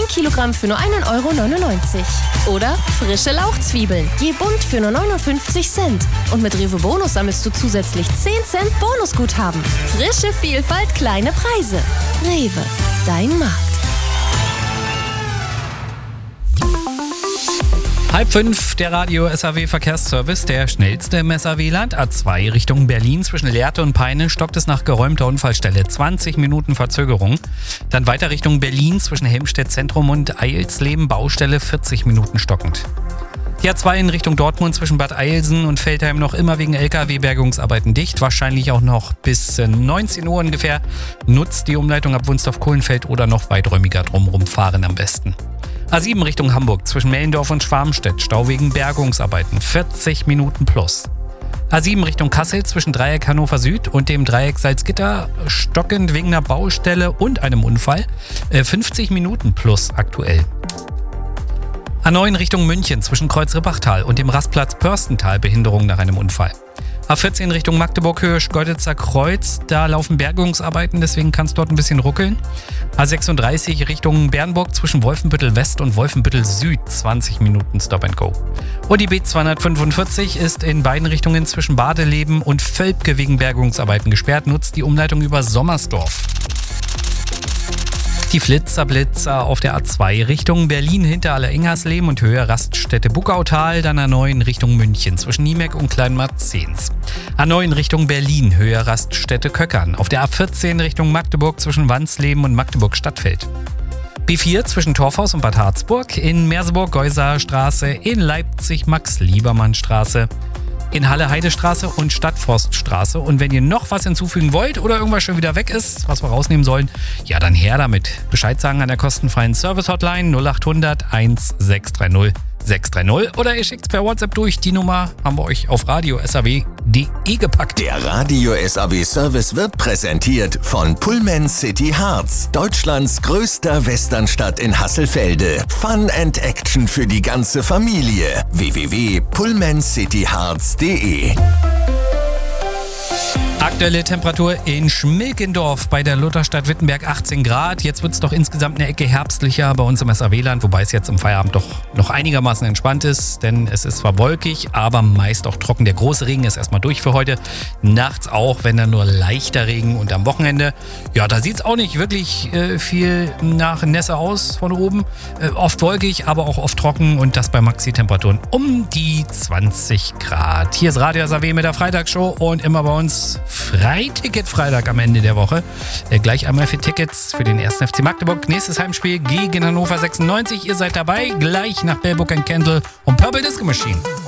1 Kilogramm für nur 1,99 €. Oder frische Lauchzwiebeln, je bunt für nur 59 Cent. Und mit Rewe Bonus sammelst du zusätzlich 10 Cent Bonusguthaben. Frische Vielfalt, kleine Preise. Rewe, dein Markt. 4:30, der Radio-SAW-Verkehrsservice, der schnellste im SAW-Land. A2 Richtung Berlin zwischen Lehrte und Peine stockt es nach geräumter Unfallstelle. 20 Minuten Verzögerung. Dann weiter Richtung Berlin zwischen Helmstedt Zentrum und Eilsleben Baustelle 40 Minuten stockend. Die A2 in Richtung Dortmund zwischen Bad Eilsen und Veltheim noch immer wegen LKW-Bergungsarbeiten dicht. Wahrscheinlich auch noch bis 19 Uhr ungefähr. Nutzt die Umleitung ab Wunsdorf-Kohlenfeld oder noch weiträumiger drumherum fahren am besten. A7 Richtung Hamburg zwischen Mellendorf und Schwarmstedt, Stau wegen Bergungsarbeiten, 40 Minuten plus. A7 Richtung Kassel zwischen Dreieck Hannover Süd und dem Dreieck Salzgitter, stockend wegen einer Baustelle und einem Unfall, 50 Minuten plus aktuell. A9 Richtung München zwischen Kreuz-Rippachtal und dem Rastplatz Pörstental, Behinderung nach einem Unfall. A14 Richtung Magdeburg Höhe Schkeuditzer Kreuz, da laufen Bergungsarbeiten, deswegen kann es dort ein bisschen ruckeln. A36 Richtung Bernburg zwischen Wolfenbüttel West und Wolfenbüttel Süd, 20 Minuten Stop and Go. Und die B245 ist in beiden Richtungen zwischen Badeleben und Völpke wegen Bergungsarbeiten gesperrt, nutzt die Umleitung über Sommersdorf. Die Flitzer-Blitzer auf der A2 Richtung Berlin hinter Aller-Ingersleben und Höhe Raststätte Buckautal, dann A9 Richtung München zwischen Niemeck und Kleinmarzzens. A9 Richtung Berlin, Höhe Raststätte Köckern. Auf der A14 Richtung Magdeburg zwischen Wansleben und Magdeburg-Stadtfeld. B4 zwischen Torfhaus und Bad Harzburg, in Merseburg-Geusaer-Straße, in Leipzig Max-Liebermann-Straße, in Halle-Heidestraße und Stadtforststraße. Und wenn ihr noch was hinzufügen wollt oder irgendwas schon wieder weg ist, was wir rausnehmen sollen, ja dann her damit. Bescheid sagen an der kostenfreien Service-Hotline 0800 1630 630 oder ihr schickt's per WhatsApp durch. Die Nummer haben wir euch auf radio-saw.de gepackt. Der Radio-SAW-Service wird präsentiert von Pullman City Harz, Deutschlands größter Westernstadt in Hasselfelde. Fun and Action für die ganze Familie. www.pullmancityharz.de. Aktuelle Temperatur in Schmilkendorf bei der Lutherstadt Wittenberg 18 Grad. Jetzt wird es doch insgesamt eine Ecke herbstlicher bei uns im SAW-Land, wobei es jetzt im Feierabend doch noch einigermaßen entspannt ist, denn es ist zwar wolkig, aber meist auch trocken. Der große Regen ist erstmal durch für heute. Nachts auch, wenn dann nur leichter Regen und am Wochenende, ja, da sieht es auch nicht wirklich viel nach Nässe aus von oben. Oft wolkig, aber auch oft trocken und das bei Maxi-Temperaturen um die 20 Grad. Hier ist Radio SAW mit der Freitagsshow und immer bei uns Freiticket-Freitag am Ende der Woche. Gleich einmal für Tickets für den 1. FC Magdeburg. Nächstes Heimspiel gegen Hannover 96. Ihr seid dabei. Gleich nach Bellbook & Kendall und Purple Disco Machine.